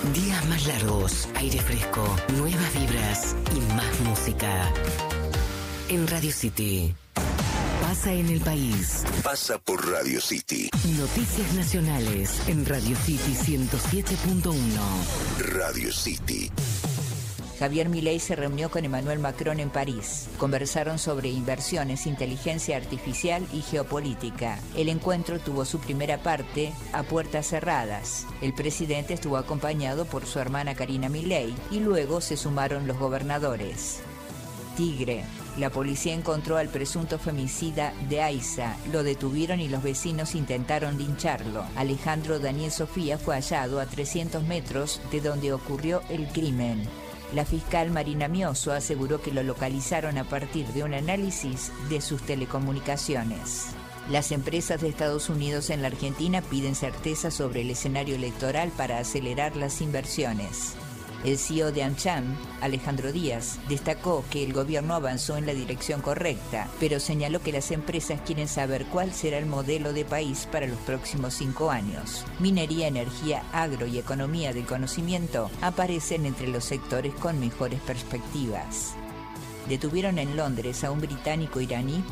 Días más largos, aire fresco, nuevas vibras y más música. En Radio City. Pasa en el país. Pasa por Radio City. Noticias nacionales en Radio City 107.1. Radio City. Javier Milei se reunió con Emmanuel Macron en París. Conversaron sobre inversiones, inteligencia artificial y geopolítica. El encuentro tuvo su primera parte a puertas cerradas. El presidente estuvo acompañado por su hermana Karina Milei y luego se sumaron los gobernadores. Tigre. La policía encontró al presunto femicida de Aiza. Lo detuvieron y los vecinos intentaron lincharlo. Alejandro Daniel Sofía fue hallado a 300 metros de donde ocurrió el crimen. La fiscal Marina Mioso aseguró que lo localizaron a partir de un análisis de sus telecomunicaciones. Las empresas de Estados Unidos en la Argentina piden certeza sobre el escenario electoral para acelerar las inversiones. El CEO de AmCham, Alejandro Díaz, destacó que el gobierno avanzó en la dirección correcta, pero señaló que las empresas quieren saber cuál será el modelo de país para los próximos 5 años. Minería, energía, agro y economía del conocimiento aparecen entre los sectores con mejores perspectivas. Detuvieron en Londres a un británico iraní